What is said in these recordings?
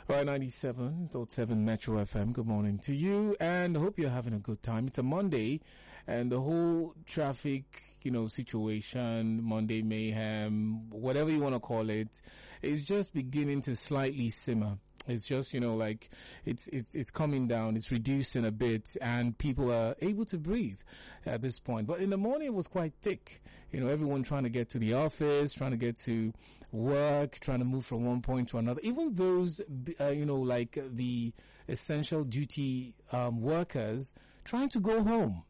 Right, 97.7 Metro FM. Good morning to you, and I hope you're having a good time. It's a Monday, and the whole traffic, situation, Monday mayhem, whatever you want to call it, is just beginning to slightly simmer. It's just, it's coming down, it's reducing a bit, and people are able to breathe at this point. But in the morning, it was quite thick. Everyone trying to get to the office, trying to get to work, trying to move from one point to another. Even those, like the essential duty, workers trying to go home.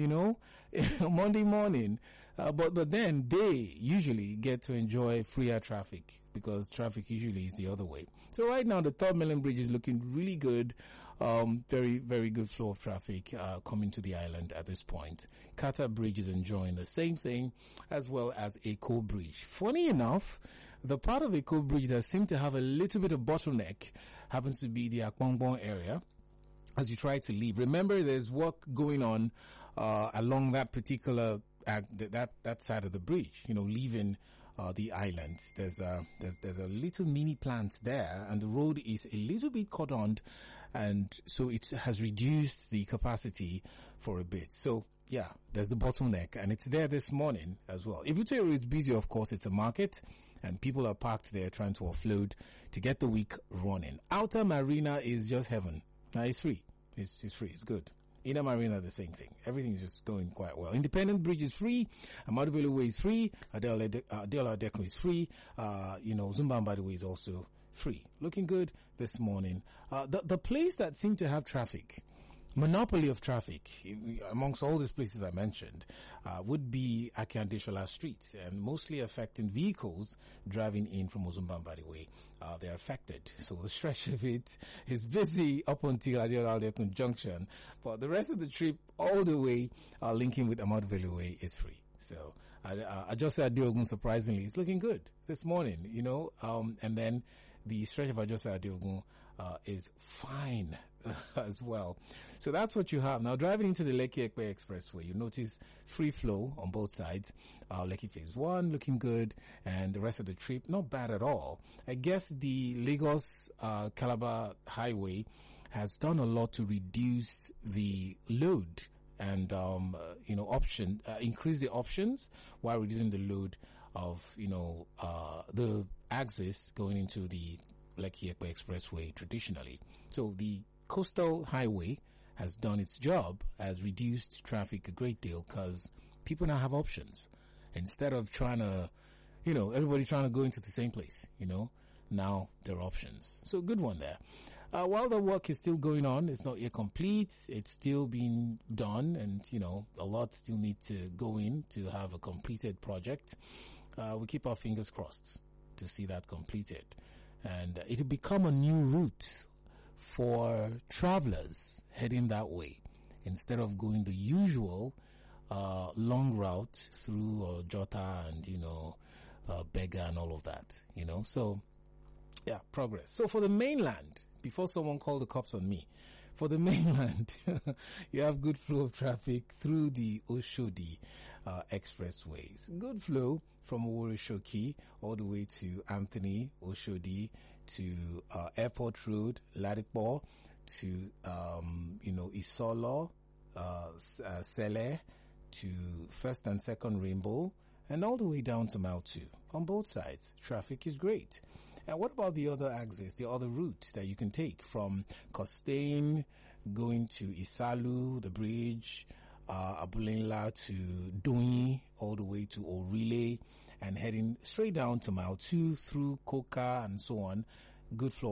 Monday morning. But then they usually get to enjoy freer traffic because traffic usually is the other way. So right now the 3rd Mainland Bridge is looking really good. Very, very good flow of traffic, coming to the island at this point. Qatar Bridge is enjoying the same thing as well as Eko Bridge. Funny enough, the part of Eko Bridge that seemed to have a little bit of bottleneck happens to be the Akbongbon area. As you try to leave, remember there's work going on along that particular that side of the bridge. Leaving the island. There's a little mini plant there, and the road is a little bit cordoned, and so it has reduced the capacity for a bit. So yeah, there's the bottleneck, and it's there this morning as well. Ibutero is busy, of course. It's a market, and people are parked there trying to offload to get the week running. Outer Marina is just heaven. Now it's free. It's free. It's good. Inner Marina, the same thing. Everything's just going quite well. Independent Bridge is free. Amadou Bello Way is free. Adela Adeko is free. Zumba, by the way, is also free. Looking good this morning. The place that seemed to have traffic, monopoly of traffic, amongst all these places I mentioned, would be Akiandeshola Street, and mostly affecting vehicles driving in from Ozumbamba way. They're affected. So the stretch of it is busy up until Adeola Adekun Junction, but the rest of the trip all the way, linking with Amadou Bello Way is free. So, I just said Adeogun, surprisingly, it's looking good this morning, and then the stretch of Ajose Adeogun, is fine as well. So that's what you have. Now driving into the Lekki Ekpe Expressway, you notice free flow on both sides. Lekki Phase 1 looking good, and the rest of the trip not bad at all. I guess the Lagos, Calabar highway has done a lot to reduce the load and, increase the options while reducing the load of, the axis going into the Lekki Ekpe Expressway traditionally. So the coastal highway has done its job, has reduced traffic a great deal because people now have options. Instead of trying to, everybody trying to go into the same place, now there are options. So good one there. While the work is still going on, it's not yet complete. It's still being done, and, a lot still need to go in to have a completed project. We keep our fingers crossed to see that completed. And it will become a new route for travelers heading that way, instead of going the usual long route through Jota and Bega and all of that. So yeah, progress. So for the mainland, before someone called the cops on me, for the mainland, you have good flow of traffic through the Oshodi expressways. Good flow from Oworishoki all the way to Anthony, Oshodi, to Airport Road, Ladipo, to Isolo, Sele, to First and Second Rainbow, and all the way down to Mile 2. On both sides, traffic is great. And what about the other axis, the other route that you can take from Costain, going to Isalu, the bridge, Abulenla to Doyin, all the way to Orile, and heading straight down to Mile 2 through Koka and so on. Good flow